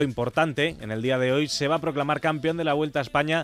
Importante, en el día de hoy se va a proclamar campeón de la Vuelta a España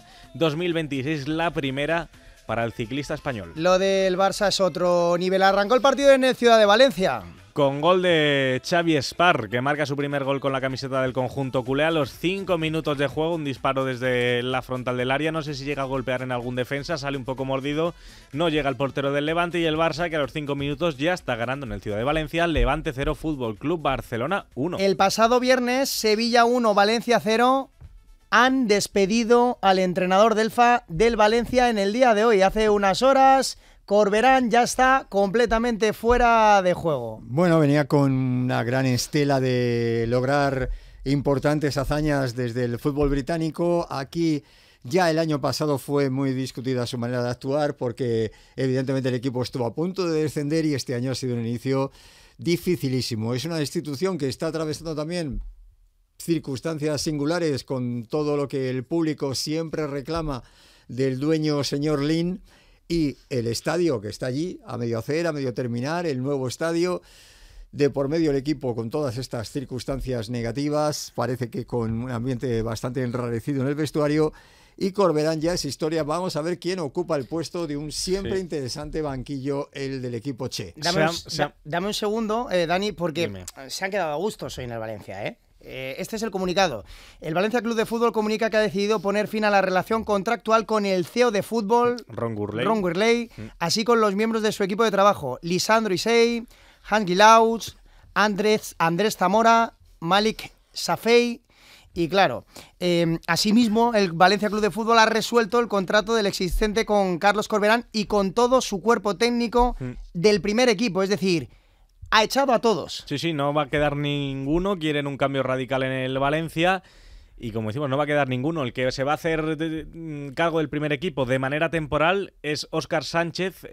2026, la primera para el ciclista español. Lo del Barça es otro nivel. Arrancó el partido en el Ciudad de Valencia. Con gol de Xavi Espar, que marca su primer gol con la camiseta del conjunto culé a los 5 minutos de juego, un disparo desde la frontal del área, no sé si llega a golpear en algún defensa, sale un poco mordido, no llega el portero del Levante y el Barça, que a los 5 minutos ya está ganando en el Ciudad de Valencia, Levante 0, Fútbol Club Barcelona 1. El pasado viernes, Sevilla 1, Valencia 0, han despedido al entrenador del Valencia en el día de hoy, hace unas horas. Corberán ya está completamente fuera de juego. Bueno, venía con una gran estela de lograr importantes hazañas desde el fútbol británico. Aquí ya el año pasado fue muy discutida su manera de actuar porque evidentemente el equipo estuvo a punto de descender y este año ha sido un inicio dificilísimo. Es una institución que está atravesando también circunstancias singulares con todo lo que el público siempre reclama del dueño señor Lin. Y el estadio que está allí, a medio hacer, a medio terminar, el nuevo estadio, de por medio el equipo con todas estas circunstancias negativas, parece que con un ambiente bastante enrarecido en el vestuario, y Corberán ya es historia. Vamos a ver quién ocupa el puesto de un siempre interesante banquillo, el del equipo Che. Dame un segundo, Dani, porque Dime. Se han quedado a gusto hoy en el Valencia, ¿eh? Este es el comunicado. El Valencia Club de Fútbol comunica que ha decidido poner fin a la relación contractual con el CEO de fútbol, Ron Gurley, así con los miembros de su equipo de trabajo, Lisandro Isei, Hans Guilauds, Andrés Zamora, Malik Safei. Y claro, asimismo, el Valencia Club de Fútbol ha resuelto el contrato del existente con Carlos Corberán y con todo su cuerpo técnico del primer equipo, es decir, ha echado a todos. Sí, no va a quedar ninguno, quieren un cambio radical en el Valencia y como decimos, no va a quedar ninguno. El que se va a hacer cargo del primer equipo de manera temporal es Óscar Sánchez,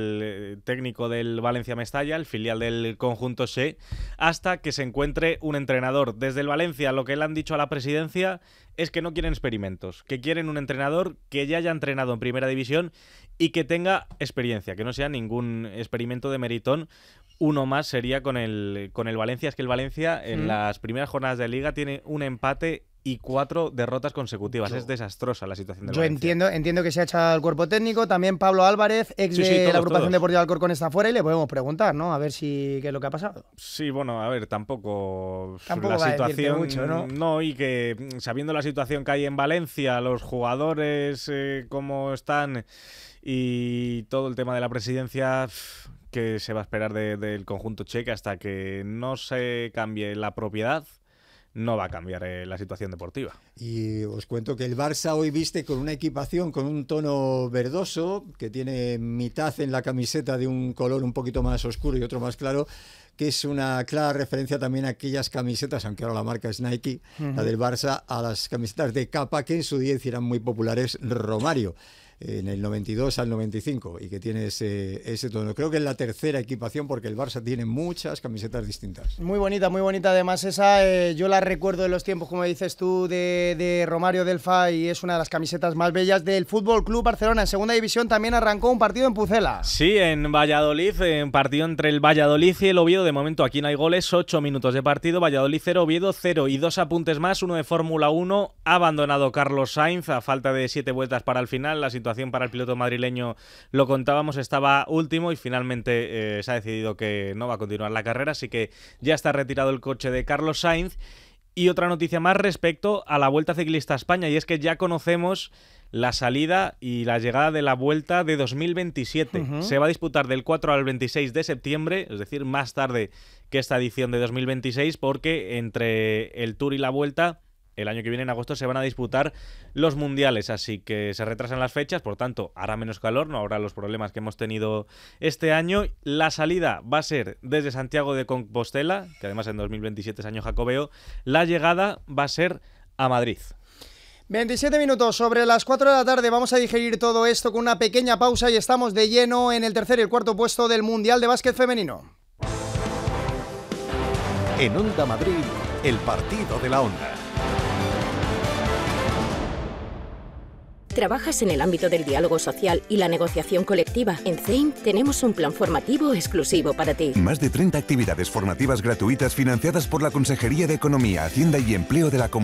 el técnico del Valencia Mestalla, el filial del conjunto Che, hasta que se encuentre un entrenador. Desde el Valencia lo que le han dicho a la presidencia es que no quieren experimentos, que quieren un entrenador que ya haya entrenado en primera división y que tenga experiencia, que no sea ningún experimento de meritón. Uno más sería con el Valencia. Es que el Valencia en las primeras jornadas de Liga tiene un empate y 4 derrotas consecutivas. Es desastrosa la situación del Valencia. Entiendo que se ha echado el cuerpo técnico. También Pablo Álvarez, ex de la agrupación deportiva Alcorcón, está fuera y le podemos preguntar, ¿no? A ver qué es lo que ha pasado. Sí, bueno, a ver, tampoco la situación mucho, ¿no? No, y que sabiendo la situación que hay en Valencia, los jugadores cómo están y todo el tema de la presidencia, que se va a esperar del conjunto cheque hasta que no se cambie la propiedad. No va a cambiar la situación deportiva. Y os cuento que el Barça hoy viste con una equipación con un tono verdoso, que tiene mitad en la camiseta de un color un poquito más oscuro y otro más claro, que es una clara referencia también a aquellas camisetas, aunque ahora la marca es Nike, la del Barça, a las camisetas de capa que en su día eran muy populares Romario, en el 92 al 95, y que tiene ese tono. Creo que es la tercera equipación porque el Barça tiene muchas camisetas distintas. Muy bonita además esa. Yo la recuerdo de los tiempos, como dices tú, de Romario Delfa, y es una de las camisetas más bellas del Fútbol Club Barcelona. En segunda división también arrancó un partido en Pucela. Sí, en Valladolid, un partido entre el Valladolid y el Oviedo. De momento aquí no hay goles, 8 minutos de partido, Valladolid 0, Oviedo 0, y 2 apuntes más, uno de Fórmula 1, ha abandonado Carlos Sainz a falta de 7 vueltas para el final. La situación para el piloto madrileño, lo contábamos, estaba último y finalmente se ha decidido que no va a continuar la carrera, así que ya está retirado el coche de Carlos Sainz. Y otra noticia más respecto a la Vuelta Ciclista a España, y es que ya conocemos la salida y la llegada de la Vuelta de 2027. Se va a disputar del 4 al 26 de septiembre, es decir, más tarde que esta edición de 2026, porque entre el Tour y la Vuelta el año que viene, en agosto, se van a disputar los mundiales, así que se retrasan las fechas, por tanto, hará menos calor, no habrá los problemas que hemos tenido este año. La salida va a ser desde Santiago de Compostela, que además en 2027 es año jacobeo. La llegada va a ser a Madrid. 27 minutos sobre las 4 de la tarde. Vamos a digerir todo esto con una pequeña pausa y estamos de lleno en el tercer y el cuarto puesto del Mundial de Básquet Femenino. En Onda Madrid, el partido de la Onda. ¿Trabajas en el ámbito del diálogo social y la negociación colectiva? En CEIM tenemos un plan formativo exclusivo para ti. Más de 30 actividades formativas gratuitas financiadas por la Consejería de Economía, Hacienda y Empleo de la Comunidad